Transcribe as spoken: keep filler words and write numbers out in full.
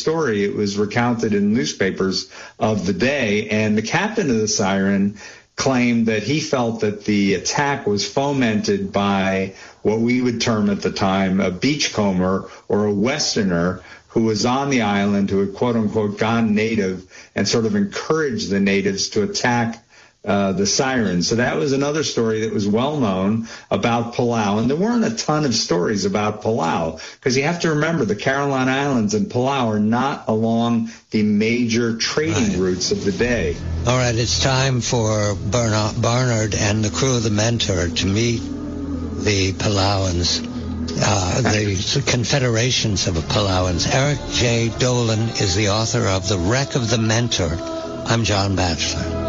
story. It was recounted in newspapers of the day, and the captain of the Siren claimed that he felt that the attack was fomented by what we would term at the time a beachcomber or a Westerner who was on the island, who had quote-unquote gone native and sort of encouraged the natives to attack Uh, the Sirens. So that was another story that was well known about Palau. And there weren't a ton of stories about Palau, because you have to remember the Caroline Islands and Palau are not along the major trading right. routes of the day. All right, it's time for Bernard, Barnard and the crew of the Mentor to meet the Palauans, uh, the confederations of Palauans. Eric J. Dolan is the author of The Wreck of the Mentor. I'm John Batchelor.